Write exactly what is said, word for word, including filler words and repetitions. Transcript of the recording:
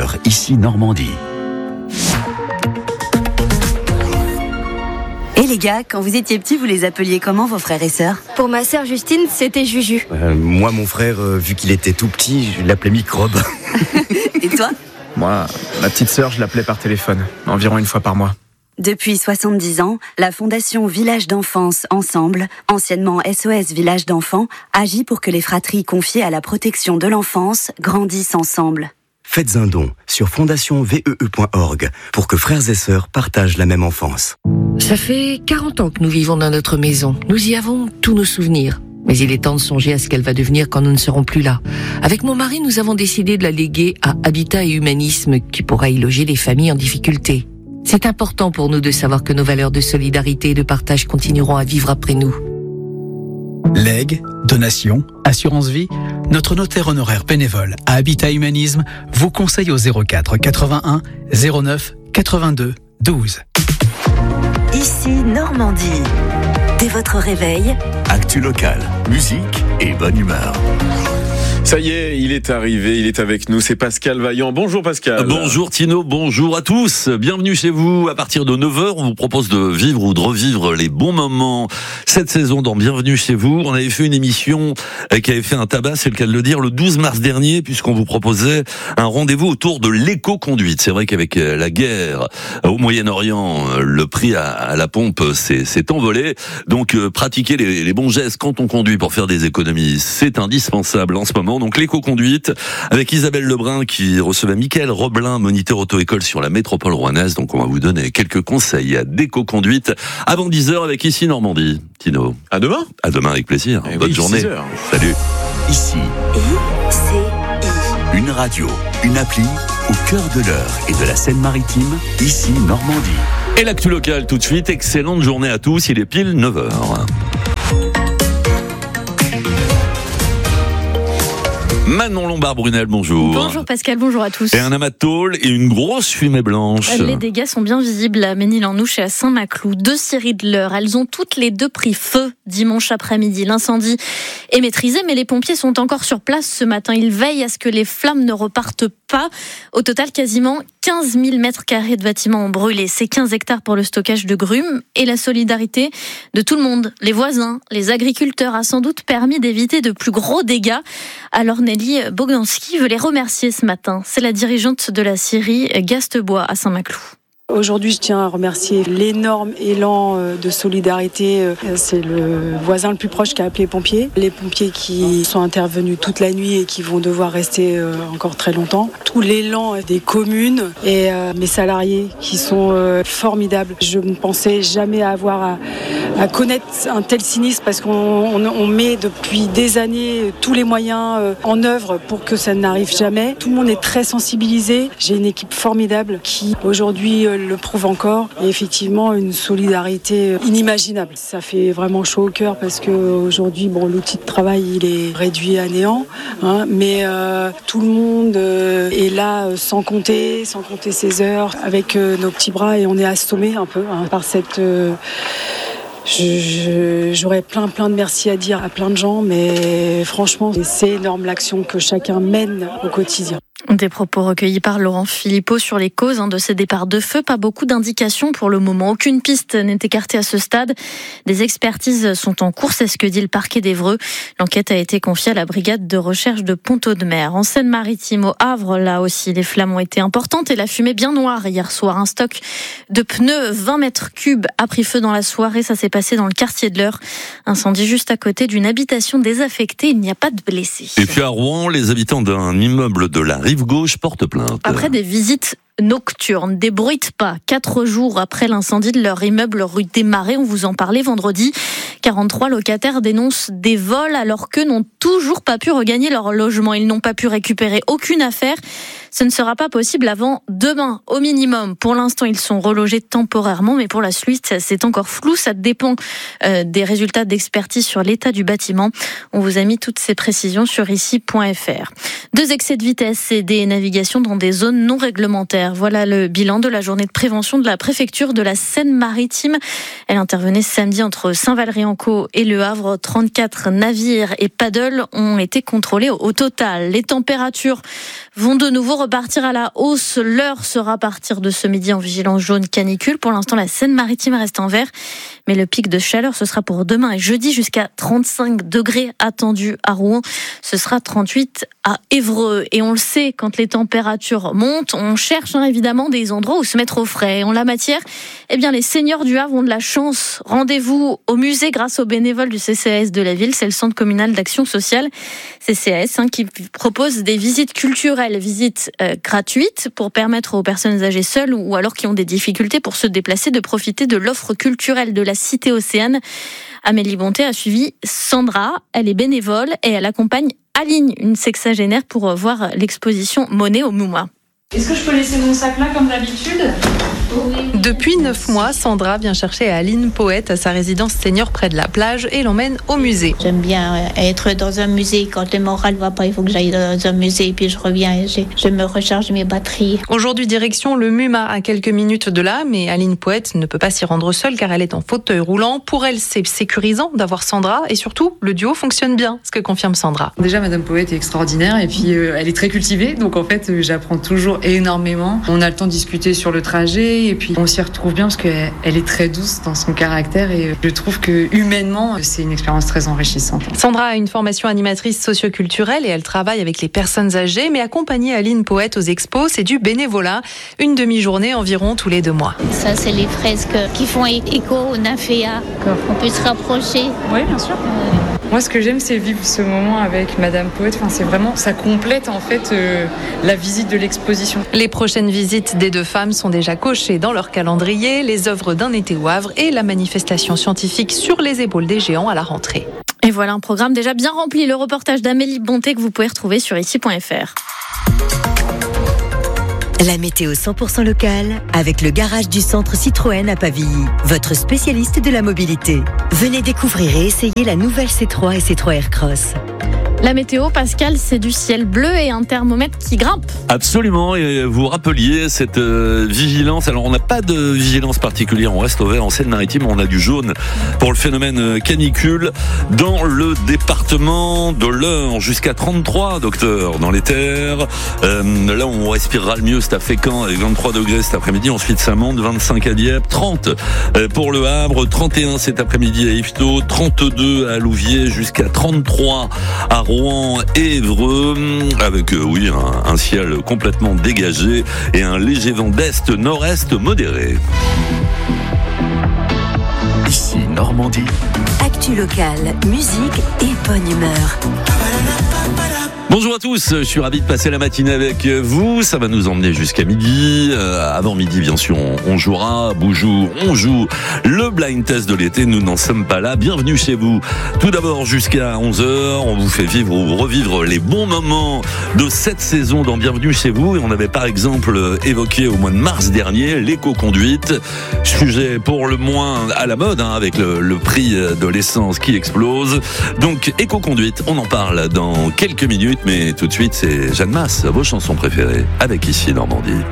l'heure, ici Normandie. Et les gars, quand vous étiez petits, vous les appeliez comment vos frères et sœurs ? Pour ma sœur Justine, c'était Juju. Euh, moi, mon frère, euh, vu qu'il était tout petit, je l'appelais Microbe. Et toi ? Moi, ma petite sœur, je l'appelais par téléphone, environ une fois par mois. Depuis soixante-dix ans, la Fondation Village d'Enfance Ensemble, anciennement S O S Village d'Enfants, agit pour que les fratries confiées à la protection de l'enfance grandissent ensemble. Faites un don sur fondation v e e point org pour que frères et sœurs partagent la même enfance. Ça fait quarante ans que nous vivons dans notre maison. Nous y avons tous nos souvenirs. Mais il est temps de songer à ce qu'elle va devenir quand nous ne serons plus là. Avec mon mari, nous avons décidé de la léguer à Habitat et Humanisme, qui pourra y loger les familles en difficulté. C'est important pour nous de savoir que nos valeurs de solidarité et de partage continueront à vivre après nous. Legs, donations, assurance vie, notre notaire honoraire bénévole à Habitat Humanisme vous conseille au zéro quatre quatre-vingt-un zéro neuf quatre-vingt-deux douze. Ici Normandie. Dès votre réveil, Actu locale, musique et bonne humeur. Ça y est, il est arrivé, il est avec nous, c'est Pascal Vaillant. Bonjour Pascal. Bonjour Tino, bonjour à tous. Bienvenue chez vous. À partir de neuf heures, on vous propose de vivre ou de revivre les bons moments cette saison dans Bienvenue chez vous. On avait fait une émission qui avait fait un tabac, c'est le cas de le dire, le douze mars dernier, puisqu'on vous proposait un rendez-vous autour de l'éco-conduite. C'est vrai qu'avec la guerre au Moyen-Orient, le prix à la pompe s'est, s'est envolé. Donc pratiquer les, les bons gestes quand on conduit pour faire des économies, c'est indispensable en ce moment. Donc l'éco-conduite avec Isabelle Lebrun qui recevait Mickaël Roblin, moniteur auto-école sur la métropole rouennaise. Donc on va vous donner quelques conseils d'éco-conduite avant dix heures avec Ici Normandie. Tino. À demain. À demain avec plaisir. Et Bonne oui, journée. six heures. Salut. Ici, I C I. une radio, une appli au cœur de l'heure et de la Seine-Maritime, ici Normandie. Et l'actu locale tout de suite. Excellente journée à tous. Il est pile neuf heures. Manon Lombard-Brunel, bonjour. Bonjour Pascal, bonjour à tous. Et un amas de tôle et une grosse fumée blanche. Les dégâts sont bien visibles à Ménil-en-Ouche et à Saint-Maclou. Deux scieries de l'Eure, elles ont toutes les deux pris feu dimanche après-midi. L'incendie est maîtrisé, mais les pompiers sont encore sur place ce matin. Ils veillent à ce que les flammes ne repartent pas. Au total, quasiment quinze mille mètres carrés de bâtiments ont brûlé. C'est quinze hectares pour le stockage de grumes. Et la solidarité de tout le monde, les voisins, les agriculteurs, a sans doute permis d'éviter de plus gros dégâts. Alors Nelly Bogdanski veut les remercier ce matin. C'est la dirigeante de la scierie Gastebois à Saint-Maclou. Aujourd'hui, je tiens à remercier l'énorme élan de solidarité. C'est le voisin le plus proche qui a appelé les pompiers. Les pompiers qui sont intervenus toute la nuit et qui vont devoir rester encore très longtemps. Tout l'élan des communes et mes salariés qui sont formidables. Je ne pensais jamais avoir à, à connaître un tel sinistre parce qu'on on, on met depuis des années tous les moyens en œuvre pour que ça n'arrive jamais. Tout le monde est très sensibilisé. J'ai une équipe formidable qui aujourd'hui le prouve encore, et effectivement une solidarité inimaginable. Ça fait vraiment chaud au cœur parce qu'aujourd'hui, bon, l'outil de travail il est réduit à néant, hein, mais euh, tout le monde euh, est là euh, sans compter, sans compter ses heures, avec euh, nos petits bras, et on est assommés un peu hein, par cette... Euh, Je, je, j'aurais plein plein de merci à dire à plein de gens, mais franchement, c'est énorme l'action que chacun mène au quotidien. Des propos recueillis par Laurent Philippot sur les causes hein, de ces départs de feu. Pas beaucoup d'indications pour le moment. Aucune piste n'est écartée à ce stade. Des expertises sont en cours, c'est ce que dit le parquet d'Évreux. L'enquête a été confiée à la brigade de recherche de Pont-Audemer. En Seine-Maritime, au Havre, là aussi, les flammes ont été importantes et la fumée bien noire hier soir. Un stock de pneus vingt mètres cubes a pris feu dans la soirée. Ça s'est passé dans le quartier de l'Eure. Incendie juste à côté d'une habitation désaffectée. Il n'y a pas de blessés. Et puis à Rouen, les habitants d'un immeuble de la rive gauche portent plainte. Après des visites nocturnes, des bruits de pas. Quatre jours après l'incendie de leur immeuble rue des Marais, on vous en parlait vendredi. quarante-trois locataires dénoncent des vols alors qu'eux n'ont toujours pas pu regagner leur logement. Ils n'ont pas pu récupérer aucune affaire. Ce ne sera pas possible avant demain, au minimum. Pour l'instant, ils sont relogés temporairement, mais pour la suite, c'est encore flou. Ça dépend euh, des résultats d'expertise sur l'état du bâtiment. On vous a mis toutes ces précisions sur ici point f r. Deux excès de vitesse et des navigations dans des zones non réglementaires. Voilà le bilan de la journée de prévention de la préfecture de la Seine-Maritime. Elle intervenait samedi entre Saint-Valery-en-Caux et Le Havre. trente-quatre navires et paddles ont été contrôlés au total. Les températures vont de nouveau repartir à la hausse. L'heure sera à partir de ce midi en vigilance jaune canicule. Pour l'instant, la Seine-Maritime reste en vert. Mais le pic de chaleur, ce sera pour demain et jeudi jusqu'à trente-cinq degrés attendus à Rouen. Ce sera trente-huit à Évreux. Et on le sait, quand les températures montent, on cherche hein, évidemment des endroits où se mettre au frais. Et en la matière, eh bien, les seniors du Havre ont de la chance. Rendez-vous au musée grâce aux bénévoles du C C A S de la ville. C'est le Centre communal d'action sociale, C C A S, hein, qui propose des visites culturelles, visites euh, gratuites pour permettre aux personnes âgées seules ou alors qui ont des difficultés pour se déplacer de profiter de l'offre culturelle de la Cité Océane. Amélie Bonté a suivi Sandra. Elle est bénévole et elle accompagne Aline, une sexagénaire, pour voir l'exposition Monet au Mouma. Est-ce que je peux laisser mon sac là comme d'habitude ? Depuis neuf mois, Sandra vient chercher Aline, poète, à sa résidence senior près de la plage et l'emmène au musée. J'aime bien être dans un musée. Quand le moral ne va pas, il faut que j'aille dans un musée et puis je reviens et je, je me recharge mes batteries. Aujourd'hui, direction le MUMA, à quelques minutes de là, mais Aline, poète, ne peut pas s'y rendre seule car elle est en fauteuil roulant. Pour elle, c'est sécurisant d'avoir Sandra et surtout, le duo fonctionne bien, ce que confirme Sandra. Déjà, Madame Poète est extraordinaire et puis euh, elle est très cultivée, donc en fait, euh, j'apprends toujours énormément. On a le temps de discuter sur le trajet et puis on s'y retrouve bien parce qu'elle elle est très douce dans son caractère et je trouve que humainement c'est une expérience très enrichissante. Sandra a une formation animatrice socioculturelle et elle travaille avec les personnes âgées, mais accompagner Aline, poète, aux expos, c'est du bénévolat, une demi-journée environ tous les deux mois. Ça, c'est les fresques qui font écho au Nymphéa. On peut se rapprocher. Oui, bien sûr. Euh... Moi, ce que j'aime, c'est vivre ce moment avec Madame Poète. Enfin, c'est vraiment, ça complète en fait euh, la visite de l'exposition. Les prochaines visites des deux femmes sont déjà cochées dans leur calendrier, les œuvres d'un été au Havre et la manifestation scientifique sur les épaules des géants à la rentrée. Et voilà un programme déjà bien rempli. Le reportage d'Amélie Bonté que vous pouvez retrouver sur ici point f r. La météo cent pour cent locale avec le garage du centre Citroën à Pavilly, votre spécialiste de la mobilité. Venez découvrir et essayer la nouvelle C trois et C trois Aircross. La météo, Pascal, c'est du ciel bleu et un thermomètre qui grimpe. Absolument, et vous rappeliez cette euh, vigilance. Alors on n'a pas de vigilance particulière, on reste au vert en Seine-Maritime, on a du jaune pour le phénomène canicule dans le département de l'Eure, jusqu'à trente-trois, docteur, dans les terres. Euh, là on respirera le mieux, c'est à Fécamp avec vingt-trois degrés cet après-midi, ensuite ça monte, vingt-cinq à Dieppe, trente pour Le Havre, trente et un cet après-midi à Yvetot, trente-deux à Louviers, jusqu'à trente-trois à Rouen et Évreux, avec euh, oui un, un ciel complètement dégagé et un léger vent d'est nord-est modéré. Ici Normandie. Actu locale, musique et bonne humeur. Bonjour à tous, je suis ravi de passer la matinée avec vous, ça va nous emmener jusqu'à midi, euh, avant midi bien sûr on, on jouera, Boujou, on joue le blind test de l'été, nous n'en sommes pas là, bienvenue chez vous. Tout d'abord jusqu'à onze heures, on vous fait vivre ou revivre les bons moments de cette saison dans Bienvenue chez vous, et on avait par exemple évoqué au mois de mars dernier l'éco-conduite, sujet pour le moins à la mode hein, avec le, le prix de l'essence qui explose, donc éco-conduite, on en parle dans quelques minutes. Mais tout de suite, c'est Jeanne Masse, vos chansons préférées, avec Ici Normandie.